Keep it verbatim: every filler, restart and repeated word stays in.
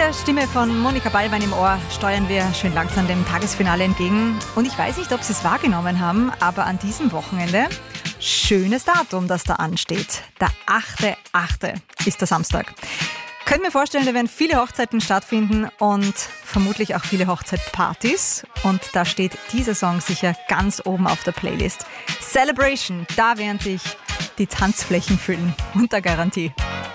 der Stimme von Monika Ballwein im Ohr steuern wir schön langsam dem Tagesfinale entgegen. Und ich weiß nicht, ob Sie es wahrgenommen haben, aber an diesem Wochenende, schönes Datum, das da ansteht. Der achte achte ist der Samstag. Können mir vorstellen, da werden viele Hochzeiten stattfinden und vermutlich auch viele Hochzeitpartys. Und da steht dieser Song sicher ganz oben auf der Playlist. Celebration, da werden sich die Tanzflächen füllen, unter Garantie.